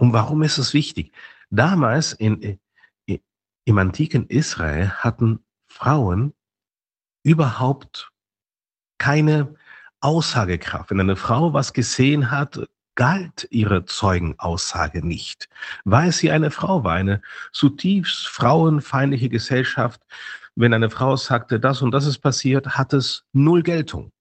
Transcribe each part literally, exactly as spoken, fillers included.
Und warum ist es wichtig? Damals in, äh, i im antiken Israel hatten Frauen überhaupt keine Aussagekraft. Wenn eine Frau was gesehen hat, galt ihre Zeugenaussage nicht, weil sie eine Frau war, eine zutiefst frauenfeindliche Gesellschaft. Wenn eine Frau sagte: „Das und das ist passiert“, hat es null Geltung.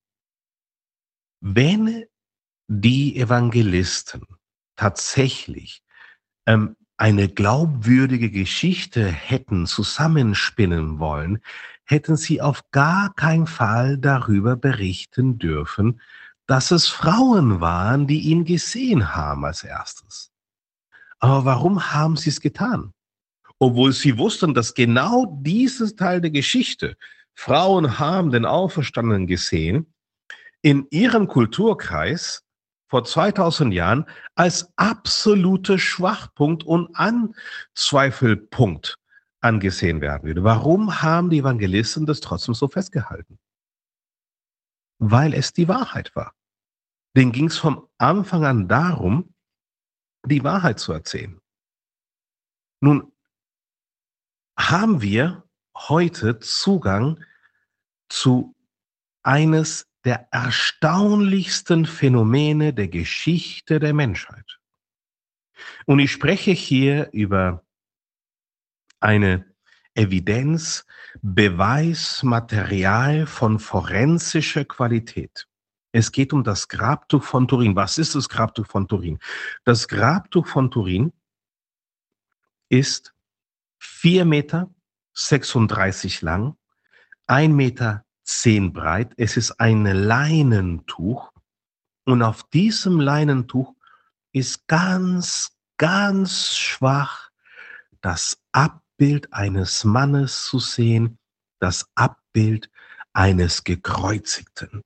Wenn die Evangelisten tatsächlich ähm, eine glaubwürdige Geschichte hätten zusammenspinnen wollen, hätten sie auf gar keinen Fall darüber berichten dürfen, dass es Frauen waren, die ihn gesehen haben als Erstes. Aber warum haben sie es getan? Obwohl sie wussten, dass genau dieses Teil der Geschichte, Frauen haben den Auferstandenen gesehen, in ihrem Kulturkreis vor zweitausend Jahren als absoluter Schwachpunkt und Anzweifelpunkt angesehen werden würde. Warum haben die Evangelisten das trotzdem so festgehalten? Weil es die Wahrheit war. Denen ging es vom Anfang an darum, die Wahrheit zu erzählen. Nun haben wir heute Zugang zu eines der erstaunlichsten Phänomene der Geschichte der Menschheit. Und ich spreche hier über eine Evidenz, Beweismaterial von forensischer Qualität. Es geht um das Grabtuch von Turin. Was ist das Grabtuch von Turin? Das Grabtuch von Turin ist vier Meter sechsunddreißig lang, ein Meter zehn breit. Es ist ein Leinentuch und auf diesem Leinentuch ist ganz, ganz schwach das Abbild eines Mannes zu sehen, das Abbild eines Gekreuzigten.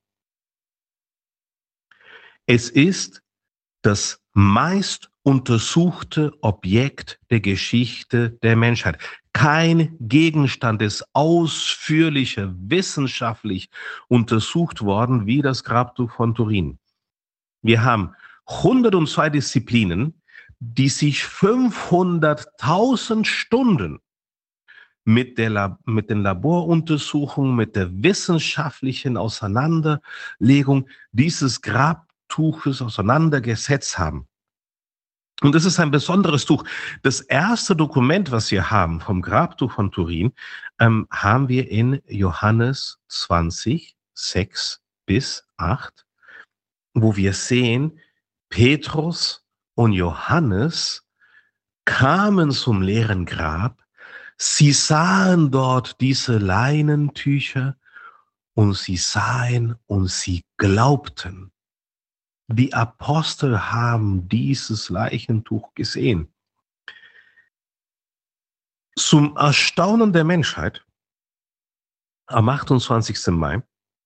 Es ist das meist untersuchte Objekt der Geschichte der Menschheit. Kein Gegenstand ist ausführlicher wissenschaftlich untersucht worden wie das Grabtuch von Turin. Wir haben hundertzwei Disziplinen, die sich fünfhunderttausend Stunden mit, der La mit den Laboruntersuchungen, mit der wissenschaftlichen Auseinanderlegung dieses Grabtuches auseinandergesetzt haben. Und es ist ein besonderes Tuch. Das erste Dokument, was wir haben vom Grabtuch von Turin, ähm, haben wir in Johannes zwanzig, sechs bis acht, wo wir sehen, Petrus und Johannes kamen zum leeren Grab, sie sahen dort diese Leinentücher und sie sahen und sie glaubten. Die Apostel haben dieses Leichentuch gesehen. Zum Erstaunen der Menschheit, am achtundzwanzigsten Mai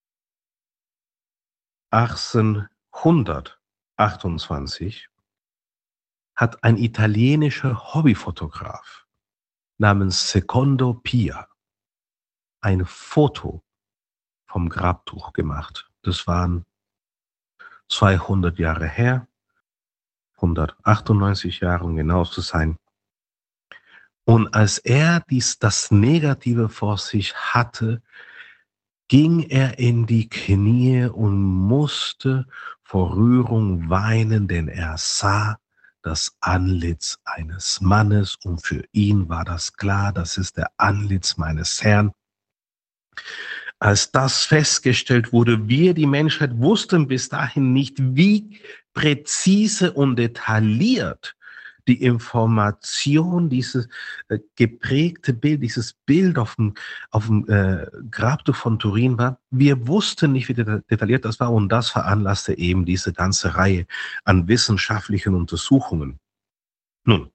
achtzehnhundertachtundzwanzig hat ein italienischer Hobbyfotograf namens Secondo Pia ein Foto vom Grabtuch gemacht. Das waren zweihundert Jahre her, hundertachtundneunzig Jahre, um genau zu sein. Und als er dies, das Negative vor sich hatte, ging er in die Knie und musste vor Rührung weinen, denn er sah das Antlitz eines Mannes und für ihn war das klar, das ist der Antlitz meines Herrn. Als das festgestellt wurde, wir, die Menschheit, wussten bis dahin nicht, wie präzise und detailliert die Information, dieses äh, geprägte Bild, dieses Bild auf dem, auf dem äh, Grabtuch von Turin war. Wir wussten nicht, wie deta- detailliert das war und das veranlasste eben diese ganze Reihe an wissenschaftlichen Untersuchungen. Nun,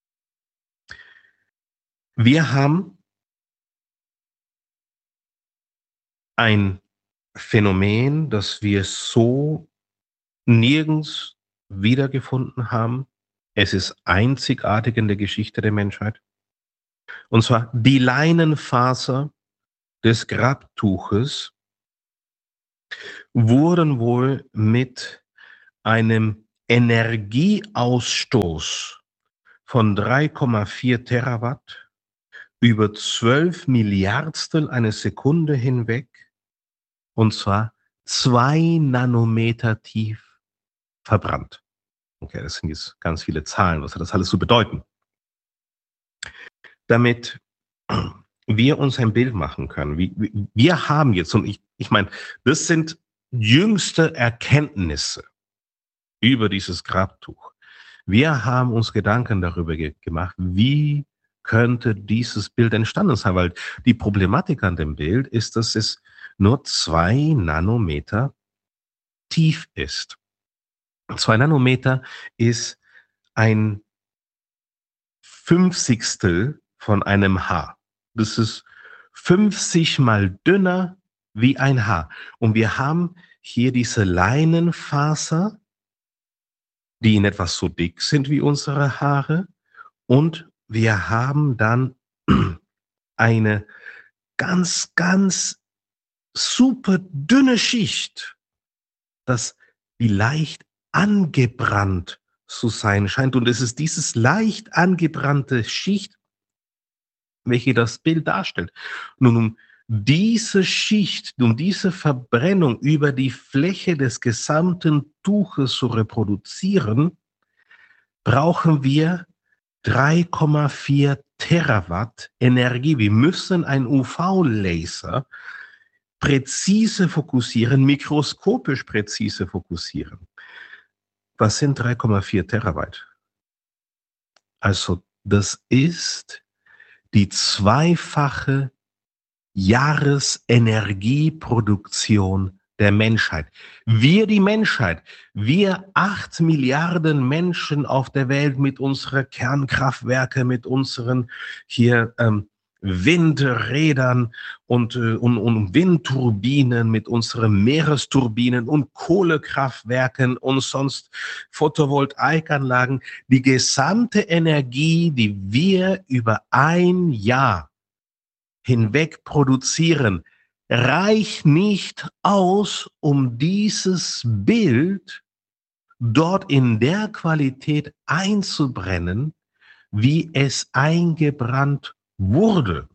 wir haben ein Phänomen, das wir so nirgends wiedergefunden haben. Es ist einzigartig in der Geschichte der Menschheit. Und zwar die Leinenfaser des Grabtuches wurden wohl mit einem Energieausstoß von drei Komma vier Terawatt über zwölf Milliardstel eine Sekunde hinweg, und zwar zwei Nanometer tief verbrannt. Okay, das sind jetzt ganz viele Zahlen. Was hat das alles zu bedeuten? Damit wir uns ein Bild machen können. Wie, wie, wir haben jetzt, und ich, ich meine, das sind jüngste Erkenntnisse über dieses Grabtuch. Wir haben uns Gedanken darüber ge gemacht, wie könnte dieses Bild entstanden sein, weil die Problematik an dem Bild ist, dass es nur zwei Nanometer tief ist. Zwei Nanometer ist ein Fünfzigstel von einem Haar. Das ist fünfzig mal dünner wie ein Haar. Und wir haben hier diese Leinenfaser, die in etwas so dick sind wie unsere Haare. Und wir haben dann eine ganz, ganz super dünne Schicht, das die leicht angebrannt zu sein scheint. Und es ist dieses leicht angebrannte Schicht, welche das Bild darstellt. Nun, um diese Schicht, um diese Verbrennung über die Fläche des gesamten Tuches zu reproduzieren, brauchen wir drei Komma vier Terawatt Energie. Wir müssen einen U V-Laser präzise fokussieren, mikroskopisch präzise fokussieren. Was sind drei Komma vier Terawatt? Also das ist die zweifache Jahresenergieproduktion der Menschheit. Wir, die Menschheit, wir acht Milliarden Menschen auf der Welt mit unseren Kernkraftwerke, mit unseren hier ähm, Windrädern und, äh, und, und Windturbinen, mit unseren Meeresturbinen und Kohlekraftwerken und sonst Photovoltaikanlagen. Die gesamte Energie, die wir über ein Jahr hinweg produzieren, reicht nicht aus, um dieses Bild dort in der Qualität einzubrennen, wie es eingebrannt wurde.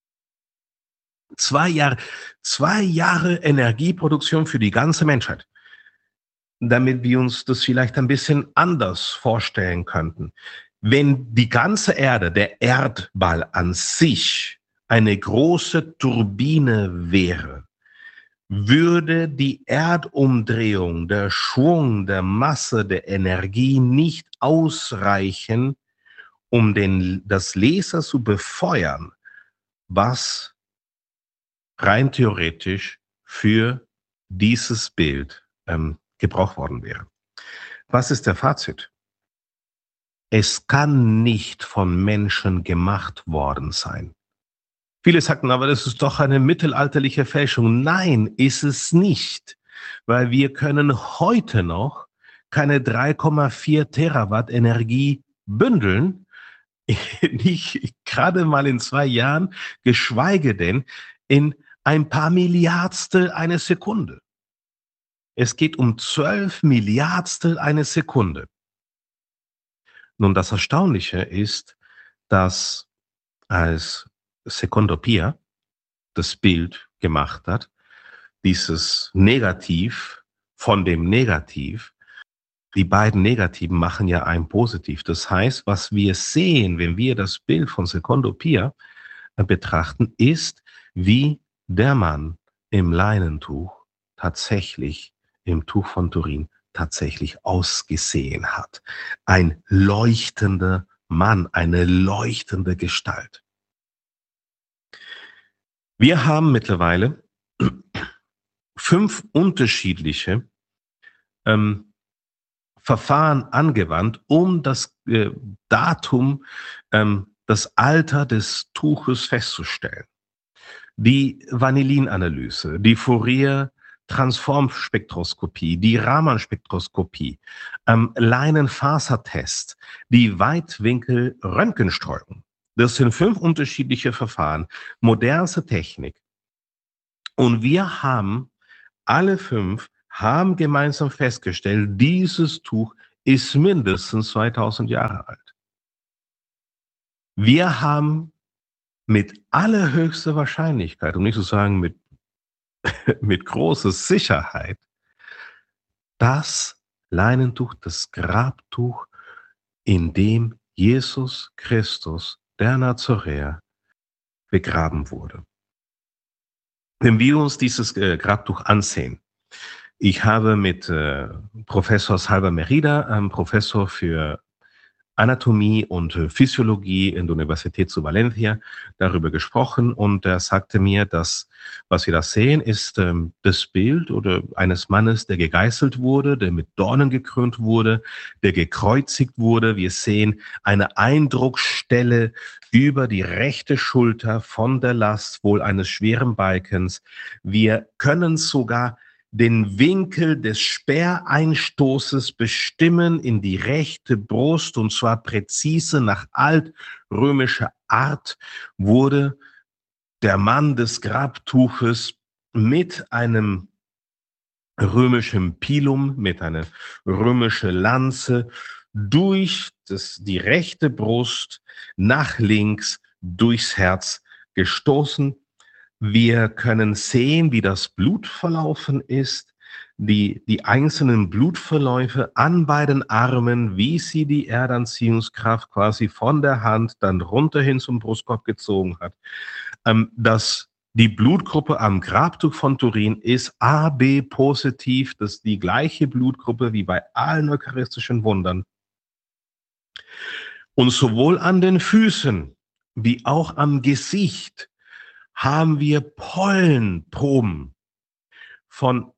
Zwei Jahre, zwei Jahre Energieproduktion für die ganze Menschheit. Damit wir uns das vielleicht ein bisschen anders vorstellen könnten. Wenn die ganze Erde, der Erdball an sich, eine große Turbine wäre, würde die Erdumdrehung, der Schwung, der Masse, der Energie nicht ausreichen, um den, das Laser zu befeuern, was rein theoretisch für dieses Bild ähm, gebraucht worden wäre. Was ist der Fazit? Es kann nicht von Menschen gemacht worden sein. Viele sagten, aber das ist doch eine mittelalterliche Fälschung. Nein, ist es nicht, weil wir können heute noch keine drei Komma vier Terawatt Energie bündeln, nicht gerade mal in zwei Jahren, geschweige denn in ein paar Milliardstel eine Sekunde. Es geht um zwölf Milliardstel eine Sekunde. Nun, das Erstaunliche ist, dass als Secondo Pia das Bild gemacht hat, dieses Negativ von dem Negativ, die beiden Negativen machen ja ein Positiv. Das heißt, was wir sehen, wenn wir das Bild von Secondo Pia betrachten, ist, wie der Mann im Leinentuch tatsächlich, im Tuch von Turin, tatsächlich ausgesehen hat. Ein leuchtender Mann, eine leuchtende Gestalt. Wir haben mittlerweile fünf unterschiedliche ähm, Verfahren angewandt, um das äh, Datum, ähm, das Alter des Tuches festzustellen. Die Vanillin-Analyse, die Fourier-Transformspektroskopie, die Raman-Spektroskopie, ähm, Leinenfasertest, die Weitwinkel-Röntgenstreuung. Das sind fünf unterschiedliche Verfahren, modernste Technik. Und wir haben, alle fünf, haben gemeinsam festgestellt, dieses Tuch ist mindestens zweitausend Jahre alt. Wir haben mit allerhöchster Wahrscheinlichkeit, um nicht zu sagen mit mit großer Sicherheit, das Leinentuch, das Grabtuch, in dem Jesus Christus, der Nazoräer, begraben wurde. Wenn wir uns dieses äh, Grabtuch ansehen, ich habe mit äh, Professor Salva Merida, einem Professor für Anatomie und äh, Physiologie in der Universität zu Valencia, darüber gesprochen, und er sagte mir, dass was wir da sehen, ist ähm, das Bild oder eines Mannes, der gegeißelt wurde, der mit Dornen gekrönt wurde, der gekreuzigt wurde. Wir sehen eine Eindrucksstelle über die rechte Schulter von der Last wohl eines schweren Balkens. Wir können sogar den Winkel des Speereinstoßes bestimmen in die rechte Brust, und zwar präzise nach altrömischer Art wurde der Mann des Grabtuches mit einem römischen Pilum, mit einer römischen Lanze durch das, die rechte Brust nach links durchs Herz gestoßen. Wir können sehen, wie das Blut verlaufen ist, die, die einzelnen Blutverläufe an beiden Armen, wie sie die Erdanziehungskraft quasi von der Hand dann runter hin zum Brustkorb gezogen hat. Ähm, das, die Blutgruppe am Grabtuch von Turin ist A B positiv, das ist die gleiche Blutgruppe wie bei allen eucharistischen Wundern. Und sowohl an den Füßen wie auch am Gesicht haben wir Pollenproben von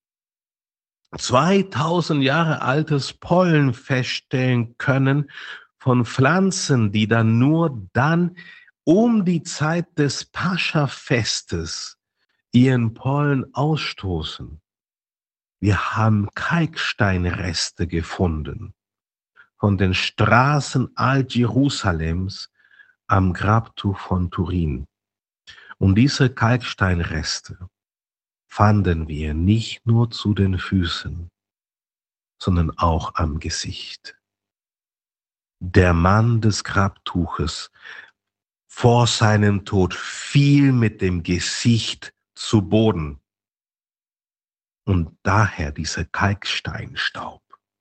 zweitausend Jahre altes Pollen feststellen können von Pflanzen, die dann nur dann um die Zeit des Pascha-Festes ihren Pollen ausstoßen. Wir haben Kalksteinreste gefunden von den Straßen Alt-Jerusalems am Grabtuch von Turin. Und diese Kalksteinreste fanden wir nicht nur zu den Füßen, sondern auch am Gesicht. Der Mann des Grabtuches vor seinem Tod fiel mit dem Gesicht zu Boden. Und daher dieser Kalksteinstaub.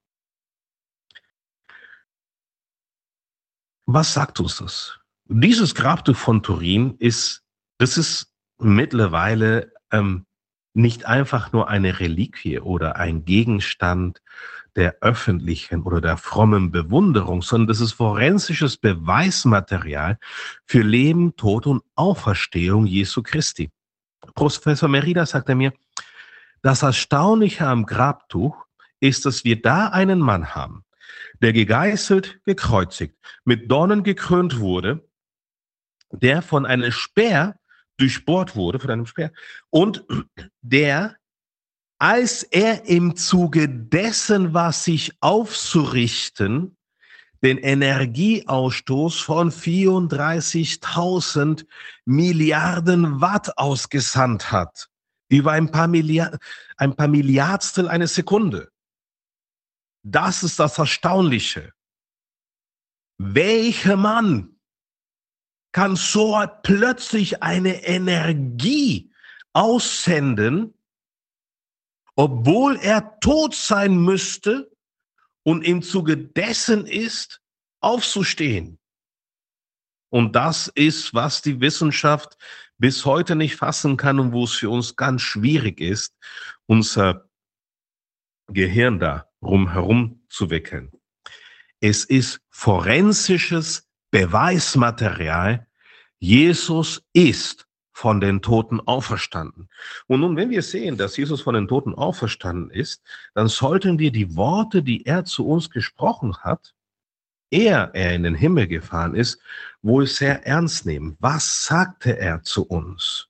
Was sagt uns das? Dieses Grabtuch von Turin ist, das ist mittlerweile ähm, nicht einfach nur eine Reliquie oder ein Gegenstand der öffentlichen oder der frommen Bewunderung, sondern das ist forensisches Beweismaterial für Leben, Tod und Auferstehung Jesu Christi. Professor Merida sagte mir, das Erstaunliche am Grabtuch ist, dass wir da einen Mann haben, der gegeißelt, gekreuzigt, mit Dornen gekrönt wurde, der von einem Speer durchbohrt wurde, von einem Speer, und der, als er im Zuge dessen war, sich aufzurichten, den Energieausstoß von vierunddreißigtausend Milliarden Watt ausgesandt hat. Über ein paar Milliard, ein paar Milliardstel eine Sekunde. Das ist das Erstaunliche. Welcher Mann kann so plötzlich eine Energie aussenden, obwohl er tot sein müsste und im Zuge dessen ist, aufzustehen? Und das ist, was die Wissenschaft bis heute nicht fassen kann und wo es für uns ganz schwierig ist, unser Gehirn da rumherum zu wickeln. Es ist forensisches Beweismaterial. Jesus ist von den Toten auferstanden. Und nun, wenn wir sehen, dass Jesus von den Toten auferstanden ist, dann sollten wir die Worte, die er zu uns gesprochen hat, ehe er in den Himmel gefahren ist, wohl sehr ernst nehmen. Was sagte er zu uns?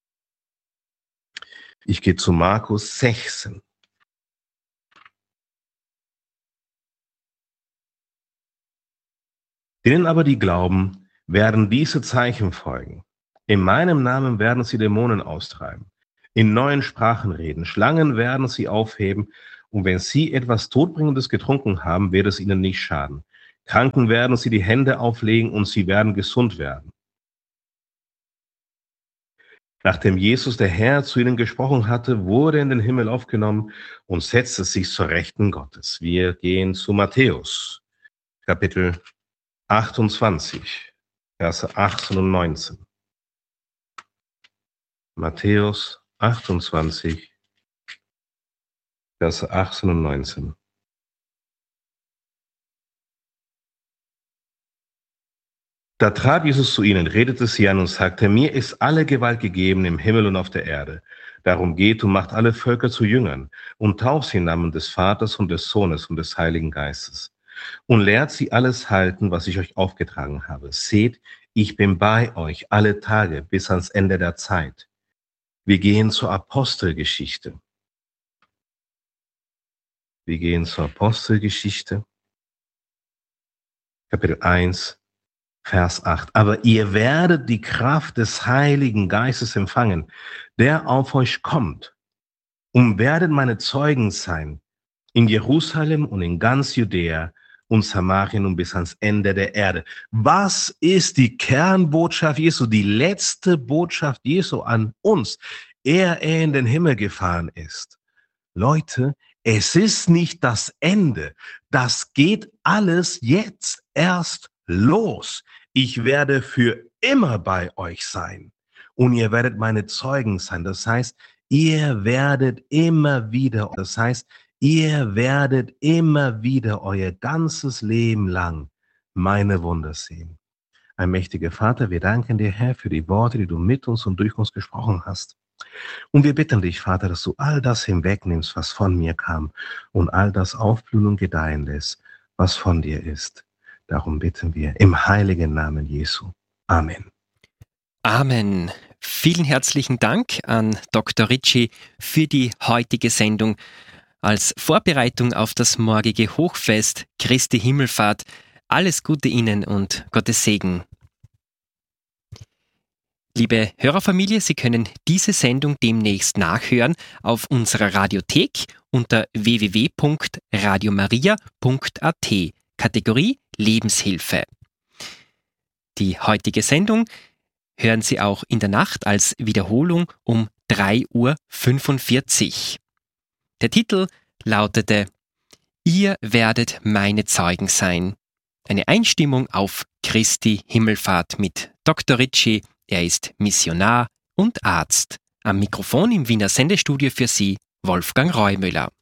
Ich gehe zu Markus sechzehn. Denen aber, die glauben, werden diese Zeichen folgen. In meinem Namen werden sie Dämonen austreiben, in neuen Sprachen reden, Schlangen werden sie aufheben, und wenn sie etwas Todbringendes getrunken haben, wird es ihnen nicht schaden. Kranken werden sie die Hände auflegen und sie werden gesund werden. Nachdem Jesus, der Herr, zu ihnen gesprochen hatte, wurde er in den Himmel aufgenommen und setzte sich zur Rechten Gottes. Wir gehen zu Matthäus, Kapitel achtundzwanzig, Verse achtzehn und neunzehn. Matthäus achtundzwanzig, Verse achtzehn und neunzehn. Da trat Jesus zu ihnen, redete sie an und sagte, mir ist alle Gewalt gegeben im Himmel und auf der Erde. Darum geht und macht alle Völker zu Jüngern und tauft sie im Namen des Vaters und des Sohnes und des Heiligen Geistes. Und lehrt sie alles halten, was ich euch aufgetragen habe. Seht, ich bin bei euch alle Tage bis ans Ende der Zeit. Wir gehen zur Apostelgeschichte. Wir gehen zur Apostelgeschichte. Kapitel eins. Vers acht. Aber ihr werdet die Kraft des Heiligen Geistes empfangen, der auf euch kommt, und werdet meine Zeugen sein in Jerusalem und in ganz Judäa und Samarien und bis ans Ende der Erde. Was ist die Kernbotschaft Jesu, die letzte Botschaft Jesu an uns, ehe er in den Himmel gefahren ist? Leute, es ist nicht das Ende. Das geht alles jetzt erst los. Ich werde für immer bei euch sein und ihr werdet meine Zeugen sein. Das heißt, ihr werdet immer wieder, das heißt, ihr werdet immer wieder euer ganzes Leben lang meine Wunder sehen. Ein mächtiger Vater, wir danken dir, Herr, für die Worte, die du mit uns und durch uns gesprochen hast. Und wir bitten dich, Vater, dass du all das hinwegnimmst, was von mir kam und all das aufblühen und gedeihen lässt, was von dir ist. Darum bitten wir im heiligen Namen Jesu. Amen. Amen. Vielen herzlichen Dank an Doktor Ritchie für die heutige Sendung. Als Vorbereitung auf das morgige Hochfest Christi Himmelfahrt alles Gute Ihnen und Gottes Segen. Liebe Hörerfamilie, Sie können diese Sendung demnächst nachhören auf unserer Radiothek unter w w w punkt radio maria punkt a t, Kategorie Lebenshilfe. Die heutige Sendung hören Sie auch in der Nacht als Wiederholung um drei Uhr fünfundvierzig. Der Titel lautete Ihr werdet meine Zeugen sein. Eine Einstimmung auf Christi Himmelfahrt mit Doktor Ritchie. Er ist Missionar und Arzt. Am Mikrofon im Wiener Sendestudio für Sie Wolfgang Reumüller.